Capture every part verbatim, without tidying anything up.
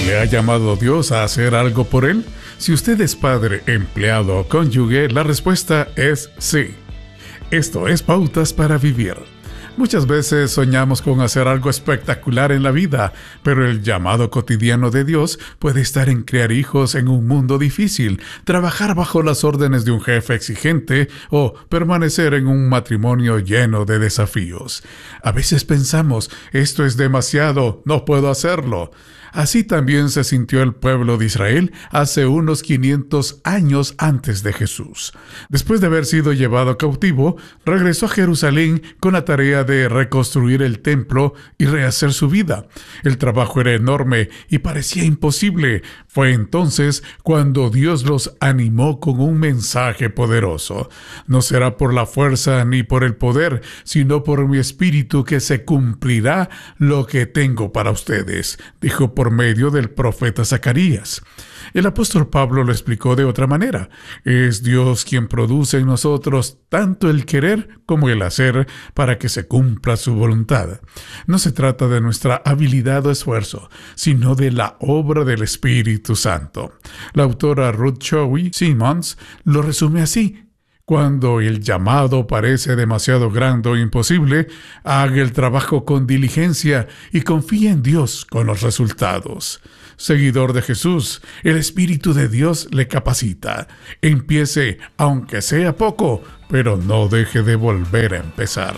¿Le ha llamado Dios a hacer algo por él? Si usted es padre, empleado o cónyuge, la respuesta es sí. Esto es Pautas para Vivir. Muchas veces soñamos con hacer algo espectacular en la vida, pero el llamado cotidiano de Dios puede estar en criar hijos en un mundo difícil, trabajar bajo las órdenes de un jefe exigente o permanecer en un matrimonio lleno de desafíos. A veces pensamos, esto es demasiado, no puedo hacerlo. Así también se sintió el pueblo de Israel hace unos quinientos años antes de Jesús. Después de haber sido llevado cautivo, regresó a Jerusalén con la tarea de reconstruir el templo y rehacer su vida. El trabajo era enorme y parecía imposible. Fue entonces cuando Dios los animó con un mensaje poderoso. No será por la fuerza ni por el poder, sino por mi espíritu que se cumplirá lo que tengo para ustedes, dijo por medio del profeta Zacarías. El apóstol Pablo lo explicó de otra manera. Es Dios quien produce en nosotros tanto el querer como el hacer para que se cumpla su voluntad. No se trata de nuestra habilidad o esfuerzo, sino de la obra del Espíritu Santo. La autora Ruth Chowie Simmons lo resume así: cuando el llamado parece demasiado grande o imposible, haga el trabajo con diligencia y confíe en Dios con los resultados. Seguidor de Jesús, el Espíritu de Dios le capacita. Empiece, aunque sea poco, pero no deje de volver a empezar.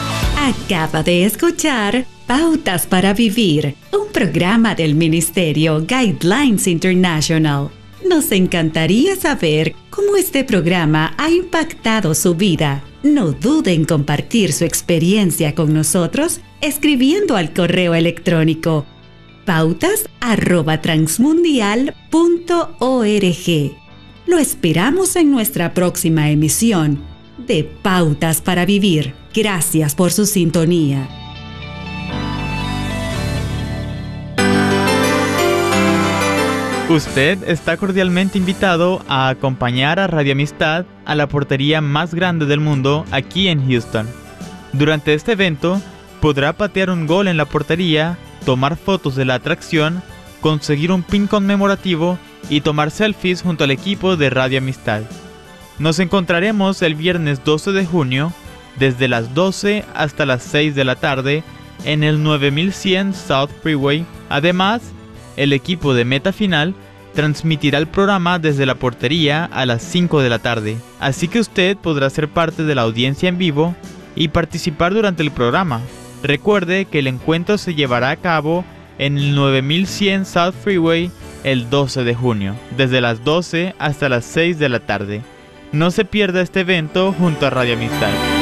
Acaba de escuchar Pautas para Vivir, un programa del Ministerio Guidelines International. Nos encantaría saber cómo este programa ha impactado su vida. No dude en compartir su experiencia con nosotros escribiendo al correo electrónico pautas arroba transmundial punto org. Lo esperamos en nuestra próxima emisión de Pautas para Vivir. Gracias por su sintonía. Usted está cordialmente invitado a acompañar a Radio Amistad a la portería más grande del mundo aquí en Houston. Durante este evento podrá patear un gol en la portería, tomar fotos de la atracción, conseguir un pin conmemorativo y tomar selfies junto al equipo de Radio Amistad. Nos encontraremos el viernes doce de junio desde las doce hasta las seis de la tarde en el nueve mil cien South Freeway. Además, el equipo de Meta Final transmitirá el programa desde la portería a las cinco de la tarde, así que usted podrá ser parte de la audiencia en vivo y participar durante el programa. Recuerde que el encuentro se llevará a cabo en el nueve mil cien South Freeway el doce de junio, desde las doce hasta las seis de la tarde. No se pierda este evento junto a Radio Amistad.